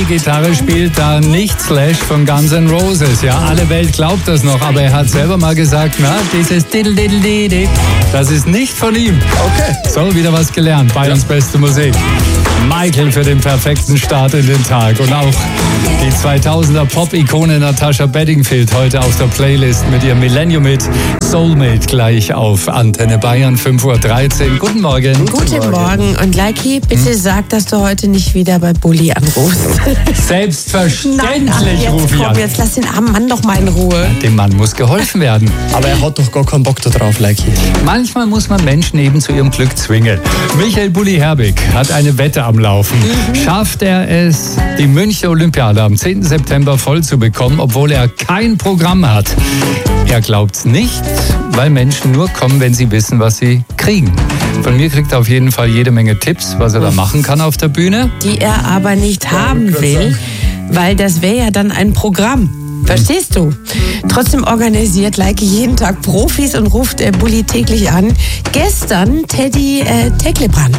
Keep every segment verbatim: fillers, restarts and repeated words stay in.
Gitarre spielt da nicht Slash von Guns N' Roses. Ja, alle Welt glaubt das noch, aber er hat selber mal gesagt, na, dieses Diddle Diddle Diddle, das ist nicht von ihm. Okay. So, wieder was gelernt. Bayerns beste Musik. Michael für den perfekten Start in den Tag. Und auch die zweitausender Pop-Ikone Natascha Bedingfield heute auf der Playlist mit ihrem Millennium-Hit Soulmate gleich auf Antenne Bayern fünf Uhr dreizehn. Guten Morgen. Guten, Guten Morgen. Und Leiki, bitte hm? sag, dass du heute nicht wieder bei Bulli anrufst. Selbstverständlich rufe ich an. Jetzt lass den armen Mann doch mal in Ruhe. Dem Mann muss geholfen werden. Aber er hat doch gar keinen Bock da drauf, Leiki. Manchmal muss man Menschen eben zu ihrem Glück zwingen. Michael Bulli Herbig hat eine Wette am Laufen. Mhm. Schafft er es, die Münchner Olympiade am zehnten September voll zu bekommen, obwohl er kein Programm hat? Er glaubt's nicht, weil Menschen nur kommen, wenn sie wissen, was sie kriegen. Von mir kriegt er auf jeden Fall jede Menge Tipps, was er da machen kann auf der Bühne. Die er aber nicht haben will, weil das wäre ja dann ein Programm. Verstehst du? Trotzdem organisiert Leiki jeden Tag Profis und ruft äh, Bulli täglich an. Gestern Teddy äh, Tecklebrand.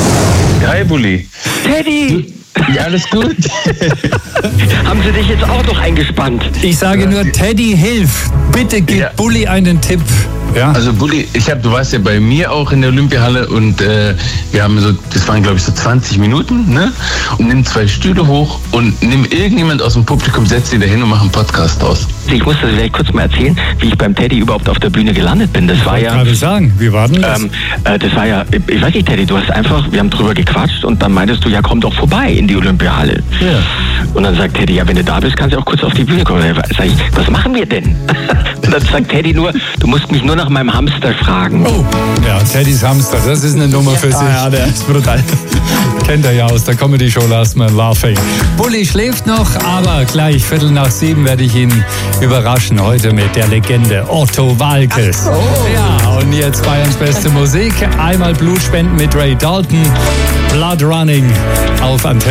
Hi Bulli. Teddy! Ja, alles gut. Haben sie dich jetzt auch noch eingespannt? Ich sage nur, Teddy, hilf. Bitte gib ja. Bulli einen Tipp. Ja. Also Bulli, ich hab, du warst ja bei mir auch in der Olympiahalle und äh, wir haben so, das waren glaube ich so zwanzig Minuten, ne? Und nimm zwei Stühle hoch und nimm irgendjemand aus dem Publikum, setz die da hin und mach einen Podcast aus. Ich muss das vielleicht kurz mal erzählen, wie ich beim Teddy überhaupt auf der Bühne gelandet bin. Das ich war ja. gerade sagen, wie war denn das? Ähm, äh, das war ja, ich weiß nicht, Teddy, du hast einfach, wir haben drüber gequatscht und dann meintest du, ja komm doch vorbei in die Olympiahalle. Ja. Und dann sagt Teddy, ja wenn du da bist, kannst du auch kurz auf die Bühne kommen. Dann sag ich, was machen wir denn? Und dann sagt Teddy nur, du musst mich nur nach meinem Hamster fragen. Oh, ja, Teddys Hamster, das ist eine Nummer für sich. Ah, ja, der ist brutal. Kennt er ja aus der Comedy-Show Last Man Laughing. Bulli schläft noch, aber gleich Viertel nach sieben werde ich ihn überraschen. Heute mit der Legende Otto Waalkes. Ach so. Ja, und jetzt Bayerns beste Musik. Einmal Blutspenden mit Ray Dalton. Blood Running auf Antenne.